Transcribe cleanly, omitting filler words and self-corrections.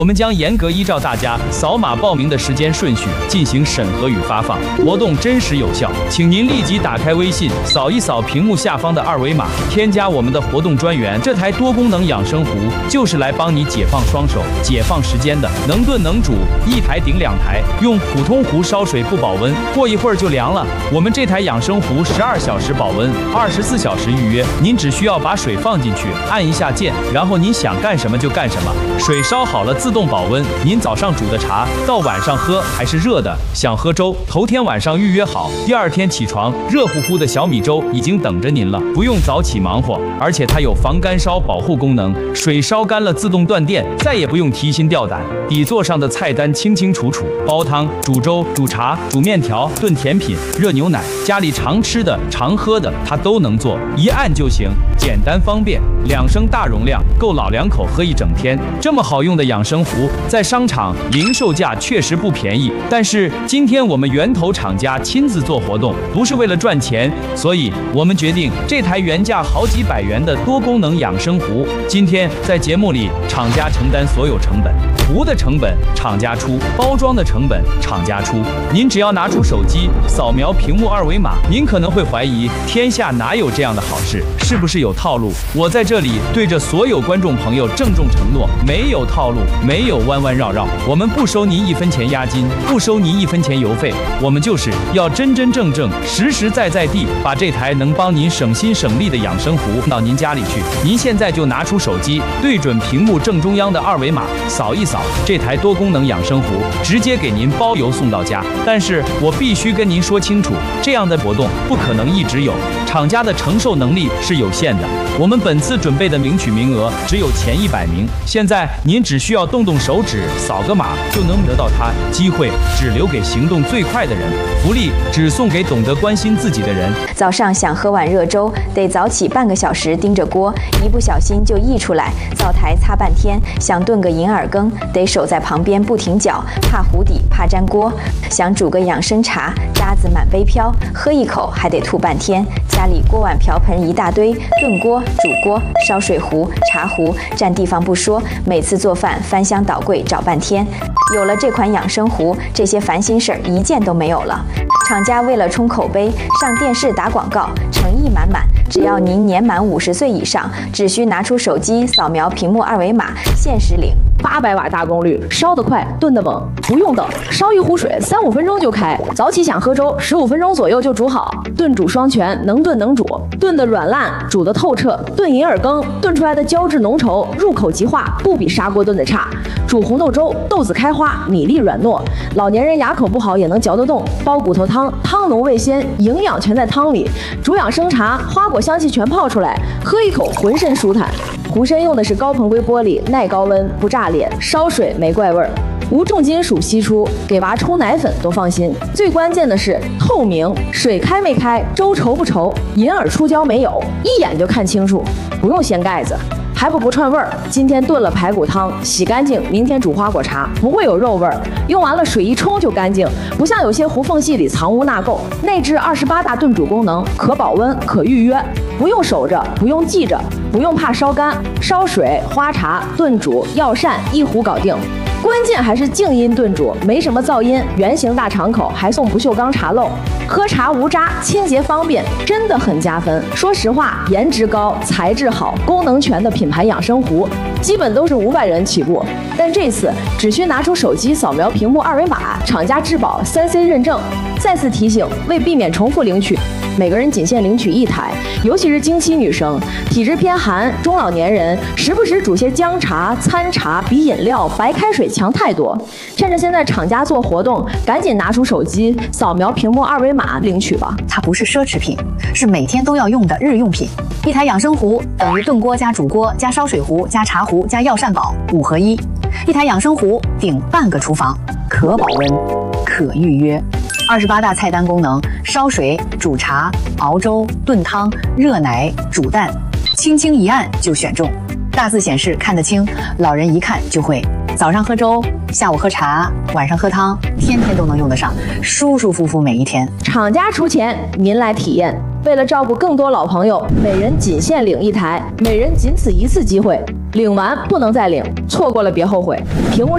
我们将严格依照大家扫码报名的时间顺序进行审核与发放，活动真实有效，请您立即打开微信，扫一扫屏幕下方的二维码，添加我们的活动专员。这台多功能养生壶就是来帮你解放双手、解放时间的，能炖能煮，一台顶两台，用普通壶烧水不保温，过一会儿就凉了。我们这台养生壶12小时保温，24小时预约，您只需要把水放进去，按一下键，然后您想干什么就干什么，水烧好了自动保温。您早上煮的茶到晚上喝还是热的，想喝粥，头天晚上预约好，第二天起床，热乎乎的小米粥已经等着您了，不用早起忙活，而且它有防干烧保护功能，水烧干了自动断电，再也不用提心吊胆。底座上的菜单清清楚楚，煲汤、煮粥、煮茶、煮面条、炖甜品、热牛奶，家里常吃的、常喝的，它都能做，一按就行，简单方便，2升大容量，够老两口喝一整天。这么好用的养生壶，在商场零售价确实不便宜，但是今天我们源头厂家亲自做活动，不是为了赚钱，所以我们决定这台原价好几百元的多功能养生壶，今天在节目里厂家承担所有成本，壶的成本厂家出，包装的成本厂家出。您只要拿出手机扫描屏幕二维码，您可能会怀疑天下哪有这样的好事，是不是有套路？我在这里对着所有观众朋友郑重承诺，没有套路，没有弯弯绕绕，我们不收您1分钱押金，不收您1分钱邮费，我们就是要真真正正、实实在在地把这台能帮您省心省力的养生壶到您家里去。您现在就拿出手机，对准屏幕正中央的二维码，扫一扫这台多功能养生壶，直接给您包邮送到家。但是我必须跟您说清楚，这样的活动不可能一直有，厂家的承受能力是有限的。我们本次准备的领取名额只有前100名，现在您只需要动动手指，扫个码就能得到它，机会只留给行动最快的人，福利只送给懂得关心自己的人。 早上想喝碗热粥，得早起半个小时盯着锅，一不小心就溢出来，灶台擦半天；想炖个银耳羹，得守在旁边不停搅，怕糊底，怕粘锅；想煮个养生茶，渣子满杯飘，喝一口还得吐半天。家里锅碗瓢盆一大堆，炖锅、煮锅、烧水壶、茶壶，占地方不说，每次做饭翻箱倒柜找半天。有了这款养生壶，这些烦心事儿一件都没有了。厂家为了冲口碑，上电视打广告，诚意满满。只要您年满50岁以上，只需拿出手机扫描屏幕二维码，限时领。 800瓦大功率，烧得快，炖得猛，不用等，烧一壶水3-5分钟就开。早起想喝粥，15分钟左右就煮好。炖煮双全，能炖能煮，炖得软烂，煮得透彻。炖银耳羹，炖出来的胶质浓稠，入口即化，不比砂锅炖的差。煮红豆粥，豆子开花，米粒软糯，老年人牙口不好也能嚼得动。煲骨头汤，汤浓味鲜，营养全在汤里。煮养生茶，花果香气全泡出来，喝一口浑身舒坦。壶身用的是高硼硅玻璃，耐高温，不炸裂，烧水没怪味儿，无重金属析出，给娃冲奶粉都放心。最关键的是透明，水开没开，粥稠不稠，银耳出胶没有，一眼就看清楚，不用掀盖子。还不串味儿，今天炖了排骨汤，洗干净，明天煮花果茶，不会有肉味儿。用完了水一冲就干净，不像有些壶缝隙里藏污纳垢。内置28大炖煮功能，可保温，可预约，不用守着，不用记着，不用怕烧干，烧水、花茶、炖煮、药膳一壶搞定。关键还是静音炖煮，没什么噪音，圆形大敞口，还送不锈钢茶漏，喝茶无渣，清洁方便，真的很加分。说实话，颜值高，材质好，功能全的品牌养生壶，基本都是500元起步。但这次只需拿出手机扫描屏幕二维码，厂家质保3C 认证。再次提醒，为避免重复领取，每个人仅限领取1台，尤其是经期女生、体质偏寒、中老年人，时不时煮些姜茶、参茶比饮料、白开水强太多。趁着现在厂家做活动，赶紧拿出手机扫描屏幕二维码领取吧。 它不是奢侈品，是每天都要用的日用品。一台养生壶等于炖锅加煮锅加烧水壶加茶壶加药膳宝5合1。一台养生壶顶半个厨房，可保温，可预约。28大菜单功能：烧水、煮茶、熬粥、炖汤、热奶、煮蛋，轻轻一按就选中。大字显示看得清，老人一看就会。早上喝粥，下午喝茶，晚上喝汤，天天都能用得上，舒舒服服每一天。 厂家出钱，您来体验。为了照顾更多老朋友，每人仅限领1台，每人仅此1次机会，领完不能再领，错过了别后悔。屏幕